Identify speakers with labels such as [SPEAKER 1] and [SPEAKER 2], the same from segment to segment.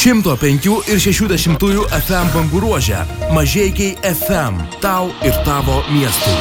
[SPEAKER 1] 105 ir 60 FM bangų ruože. Mažeikiai FM. Tau ir tavo miestui.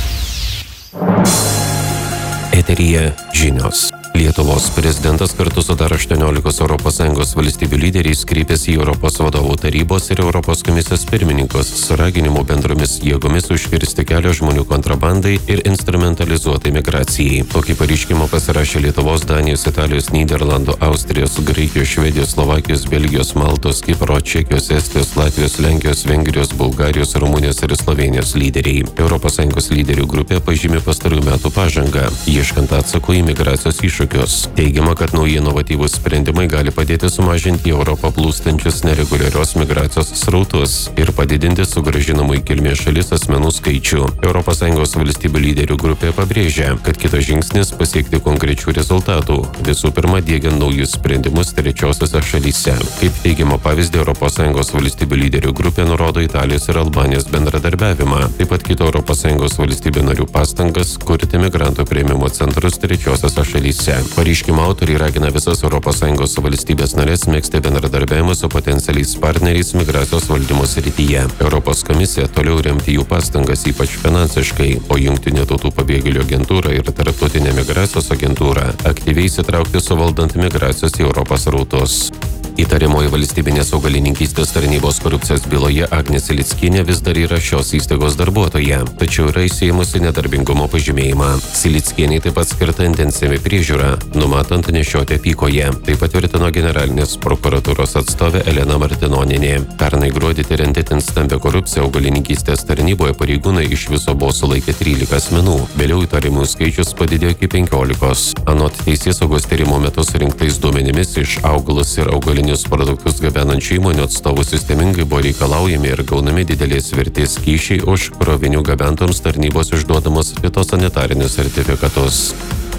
[SPEAKER 2] Eteryje žinios. Lietuvos prezidentas kartu su dar 18 ES valstybių lyderiais kreipėsi į Europos vadovų tarybos ir Europos komisijos pirmininkus su raginimu bendromis jėgomis užkirsti kelią žmonių kontrabandai ir instrumentalizuotai migracijai. Tokį pareiškimą pasirašė Lietuvos, Danijos, Italijos, Nyderlandų, Austrijos, Graikijos, Švedijos, Slovakijos, Belgijos, Maltos, Kipro, Čekijos, Estijos, Latvijos, Lenkijos, Vengrijos, Bulgarijos, Rumunijos ir Slovenijos lyderiai. ES lyderių grupė pažymė pastarųjų metų pažangą, ieškant atsakų į migracijos iššūkius. Teigiama, kad nauji inovatyvūs sprendimai gali padėti sumažinti į Europą plūstančius nereguliarios migracijos srautus ir padidinti sugrąžinamų į kilmės šalis asmenų skaičių. ES valstybių lyderių grupė pabrėžia, kad kitas žingsnis pasiekti konkrečių rezultatų, visų pirma diegiant naujus sprendimus trečiosiose šalyse. Kaip teigiama pavyzdį, ES valstybių lyderių grupė nurodo Italijos ir Albanijos bendradarbiavimą, taip pat kito ES valstybių narių pastangas kurti migrantų priėmimo centrus trečiosiose šalyse. Pareiškimo autoriai ragina visas ES valstybės narės megzti bendradarbiavimą su potencialiais partneriais migracijos valdymo srityje. Europos komisija toliau remti jų pastangas, ypač finansiškai, o Jungtinių tautų pabėgėlių agentūra ir Tarptautinė migracijos agentūra aktyviai įsitraukti suvaldant migracijos į Europos srautus. Įtariamoji valstybinės augalininkystės tarnybos korupcijos byloje Agnė Silickienė vis dar yra šios įstaigos darbuotoja, tačiau yra įsiėmusi nedarbingumo pažymėjimą. Silickienei taip pat skirta intensyvi priežiūra, numatant nešioti apykoje. Tai patvirtino generalinės prokuratūros atstovė Elena Martinonienė. Pernai gruodį tyriant itin stambią korupciją augalininkystės tarnyboje pareigūnai iš viso buvo sulaikę 13 asmenų. Vėliau įtarimų skaičius padidėjo iki 15. Anot teisėsaugos tyrimo metu surinktais duomenimis iš augalus ir augalinius produktus gabenančių įmonių atstovų sistemingai buvo reikalaujami ir gaunami didelės vertės kyšiai už krovinių gabentoms tarnybos išduodamus fitosanitarinius sertifikatus.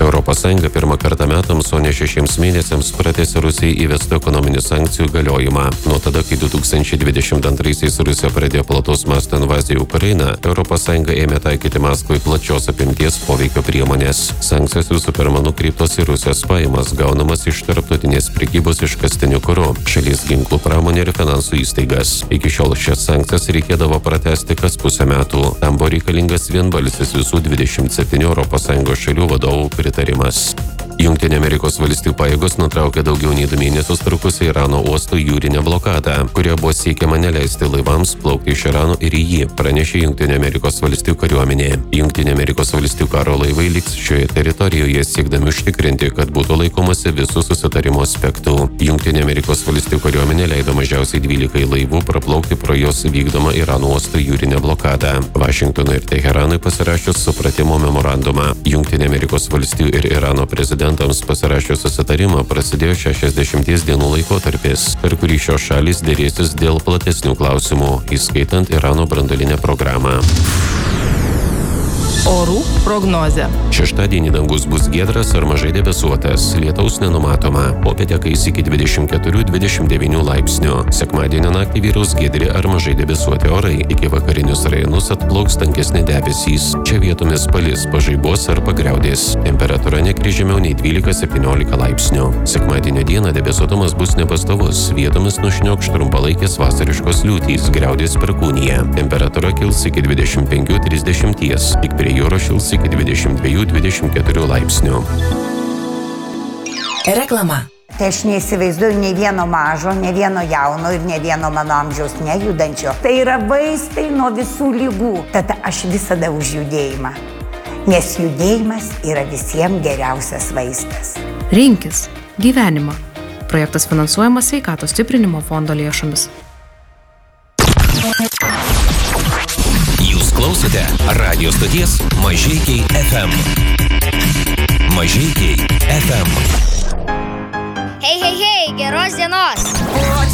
[SPEAKER 2] ES pirmą kartą metams, o ne 6 mėnesiams pratęsė Rusijai įvestų ekonominių sankcijų galiojimą. Nuo tada, kai 2022-aisiais Rusija pradėjo plataus masto invaziją į Ukrainą, ES ėmė taikyti Maskvai plačios apimties poveikio priemonės. Sankcijos visų pirma nukreiptos į Rusijos pajamas, gaunamas iš tarptautinės prekybos iškastiniu kuru, šalies ginklų pramonė ir finansų įstaigas. Iki šiol šias sankcijas reikėdavo pratęsti kas pusę metų. Tam buvo reikalingas vienbalsis visų 27 ES šalių vadovų pritarimas. Jungtinių Amerikos valstijų pajėgos nutraukė daugiau nei 2 mėnesius trukusią Irano uosto jūrinę blokadą, kuria buvo siekiama neleisti laivams plaukti iš Irano ir į jį, pranešė Jungtinių Amerikos valstijų kariuomenė. Jungtinių Amerikos valstijų karo laivai liks šioje teritorijoje siekdami užtikrinti, kad būtų laikomasi visų susitarimo aspektų. Jungtinių Amerikos valstijų kariuomenė leido mažiausiai 12 laivų praplaukti pro jos vykdomą Irano uosto jūrinę blokadą. Vašingtonui ir Teheranui pasirašius supratimo memorandumą. Jungtinių Amerikos valstijų ir Irano prezidentams pasirašius susitarimą prasidėjo 60 dienų laikotarpis, per kurį šios šalys dėrėsis dėl platesnių klausimų, įskaitant Irano branduolinę programą.
[SPEAKER 3] Orų prognozė.
[SPEAKER 2] Šeštadienį dangus bus giedras ar mažai debesuotas, lietaus nenumatoma. Popietę kais iki 24-29 laipsnių. Sekmadienio naktį vyraus giedri ar mažai debesuoti orai, iki vakarinius rajonus atplauks tankesni debesys. Čia vietomis palis, pažaibos ar pagriaudės. Temperatūra nekryžimiau nei 12-17 laipsnių. Sekmadienio dieną debesuotumas bus nepastovus, vietomis nušniokš trumpalaikės vasariškos liūtys, griaudės perkūnija. Temperatūra kils iki 25-30, tik prie jūros šils iki 22-24 laipsnių.
[SPEAKER 4] Reklama.
[SPEAKER 5] Tai aš neįsivaizduoju nei vieno mažo, nei vieno jauno ir nei vieno mano amžiaus nejudančio. Tai yra vaistai nuo visų ligų. Tad aš visada už judėjimą. Nes judėjimas yra visiems geriausias vaistas.
[SPEAKER 3] Rinkis gyvenimą. Projektas finansuojamas Sveikatos stiprinimo fondo lėšomis.
[SPEAKER 6] Klausote radio stoties Mažeikiai FM. Mažeikiai FM.
[SPEAKER 7] Hei, geros dienos.